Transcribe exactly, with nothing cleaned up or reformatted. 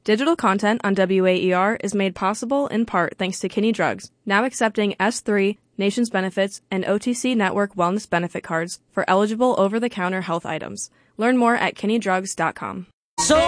Digital content on W A E R is made possible in part thanks to Kinney Drugs, now accepting S three, Nations Benefits, and O T C Network Wellness Benefit Cards for eligible over-the-counter health items. Learn more at kinney drugs dot com. So